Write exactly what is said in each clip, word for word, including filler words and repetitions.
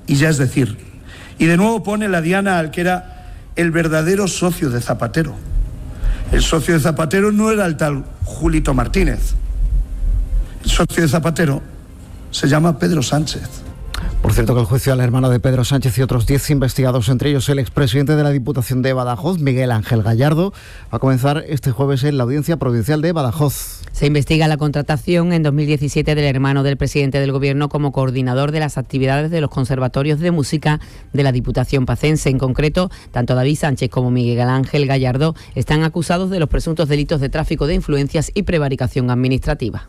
y ya es decir. Y de nuevo pone la diana al que era el verdadero socio de Zapatero. El socio de Zapatero no era el tal Julito Martínez. El socio de Zapatero se llama Pedro Sánchez. Por cierto, que el juicio al hermano de Pedro Sánchez y otros diez investigados, entre ellos el expresidente de la Diputación de Badajoz, Miguel Ángel Gallardo, va a comenzar este jueves en la Audiencia Provincial de Badajoz. Se investiga la contratación en dos mil diecisiete del hermano del presidente del Gobierno como coordinador de las actividades de los conservatorios de música de la Diputación pacense. En concreto, tanto David Sánchez como Miguel Ángel Gallardo están acusados de los presuntos delitos de tráfico de influencias y prevaricación administrativa.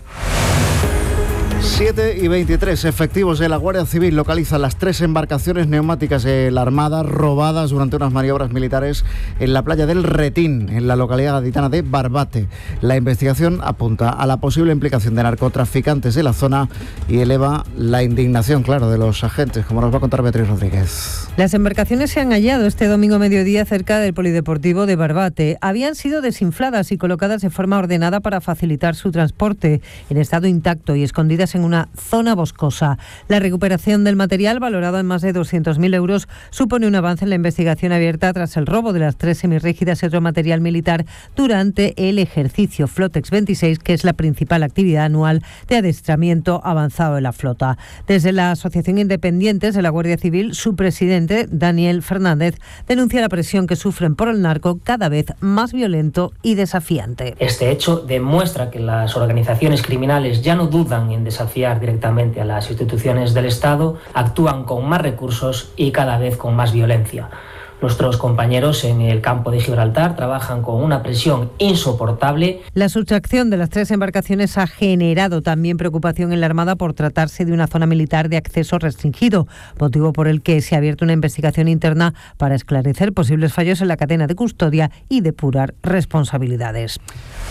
siete y veintitrés, efectivos de la Guardia Civil localizan las tres embarcaciones neumáticas de la Armada robadas durante unas maniobras militares en la playa del Retín, en la localidad gaditana de Barbate. La investigación apunta a la posible implicación de narcotraficantes de la zona y eleva la indignación, claro, de los agentes, como nos va a contar Beatriz Rodríguez. Las embarcaciones se han hallado este domingo a mediodía cerca del polideportivo de Barbate. Habían sido desinfladas y colocadas de forma ordenada para facilitar su transporte, en estado intacto y escondidas en una zona boscosa. La recuperación del material, valorado en más de doscientos mil euros, supone un avance en la investigación abierta tras el robo de las tres semirrígidas y otro material militar durante el ejercicio Flotex veintiséis, que es la principal actividad anual de adiestramiento avanzado de la flota. Desde la Asociación Independientes de la Guardia Civil, su presidente, Daniel Fernández, denuncia la presión que sufren por el narco, cada vez más violento y desafiante. Este hecho demuestra que las organizaciones criminales ya no dudan en desafiar directamente a las instituciones del Estado, actúan con más recursos y cada vez con más violencia. Nuestros compañeros en el campo de Gibraltar trabajan con una presión insoportable. La sustracción de las tres embarcaciones ha generado también preocupación en la Armada por tratarse de una zona militar de acceso restringido, motivo por el que se ha abierto una investigación interna para esclarecer posibles fallos en la cadena de custodia y depurar responsabilidades.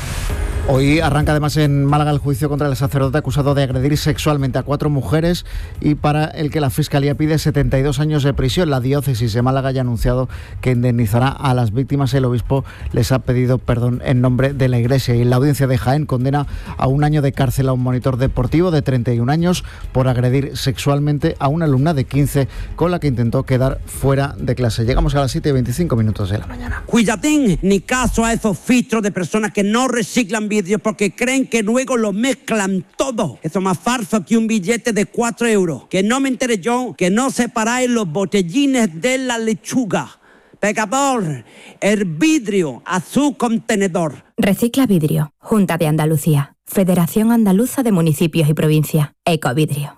Hoy arranca además en Málaga el juicio contra el sacerdote acusado de agredir sexualmente a cuatro mujeres y para el que la Fiscalía pide setenta y dos años de prisión. La diócesis de Málaga ya ha anunciado que indemnizará a las víctimas. El obispo les ha pedido perdón en nombre de la Iglesia. Y la audiencia de Jaén condena a un año de cárcel a un monitor deportivo de treinta y un años por agredir sexualmente a una alumna de quince con la que intentó quedar fuera de clase. Llegamos a las siete y veinticinco minutos de la mañana. Cuidadín, ni caso a esos filtros de personas que no reciclan vídeos porque creen que luego lo mezclan todo. Eso es más falso que un billete de cuatro euros. Que no me enteré yo, que no separáis los botellines de la lechuga. Pecador, el vidrio a su contenedor. Recicla Vidrio, Junta de Andalucía, Federación Andaluza de Municipios y Provincias, Ecovidrio.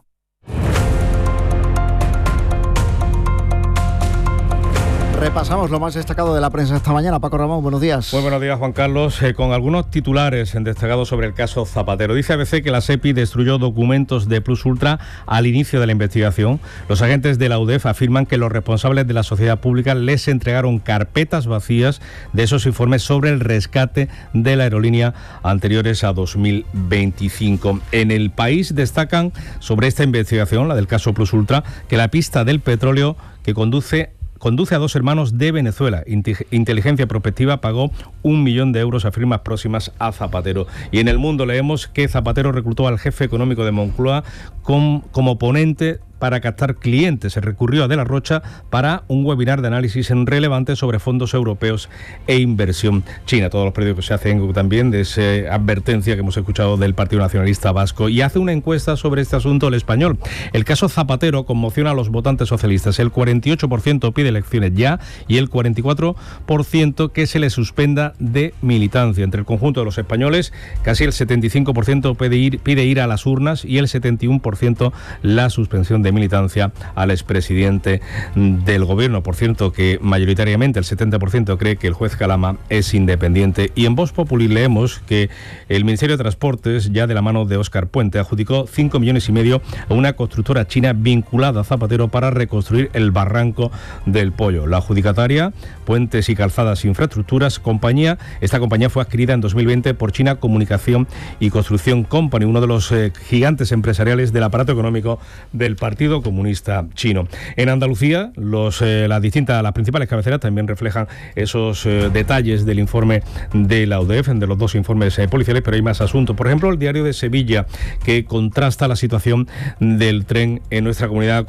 Repasamos lo más destacado de la prensa esta mañana. Paco Ramón, buenos días. Muy buenos días, Juan Carlos. Eh, con algunos titulares destacados sobre el caso Zapatero. Dice A B C que la SEPI destruyó documentos de Plus Ultra al inicio de la investigación. Los agentes de la U D E F afirman que los responsables de la sociedad pública les entregaron carpetas vacías de esos informes sobre el rescate de la aerolínea anteriores a dos mil veinticinco. En El País destacan sobre esta investigación, la del caso Plus Ultra, que la pista del petróleo que conduce Conduce a dos hermanos de Venezuela. Inteligencia Prospectiva pagó un millón de euros a firmas próximas a Zapatero. Y en El Mundo leemos que Zapatero reclutó al jefe económico de Moncloa con, como ponente para captar clientes. Se recurrió a De la Rocha para un webinar de análisis en relevante sobre fondos europeos e inversión china. Todos los periódicos se hacen también de esa advertencia que hemos escuchado del Partido Nacionalista Vasco. Y hace una encuesta sobre este asunto El Español. El caso Zapatero conmociona a los votantes socialistas. El cuarenta y ocho por ciento pide elecciones ya y el cuarenta y cuatro por ciento que se le suspenda de militancia. Entre el conjunto de los españoles, casi el setenta y cinco por ciento pide ir, pide ir a las urnas y el setenta y uno por ciento la suspensión de militancia al expresidente del gobierno. Por cierto, que mayoritariamente el setenta por ciento cree que el juez Calama es independiente. Y en Voz Populi leemos que el Ministerio de Transportes, ya de la mano de Óscar Puente, adjudicó cinco millones y medio a una constructora china vinculada a Zapatero para reconstruir el barranco del Pollo. La adjudicataria, Puentes y Calzadas Infraestructuras, compañía, esta compañía fue adquirida en dos mil veinte por China Comunicación y Construcción Company, uno de los eh, gigantes empresariales del aparato económico del Partido Comunista Chino. En Andalucía, los, eh, las distintas, las principales cabeceras también reflejan esos eh, detalles del informe de la U D E F, de los dos informes eh, policiales, pero hay más asuntos. Por ejemplo, el Diario de Sevilla, que contrasta la situación del tren en nuestra comunidad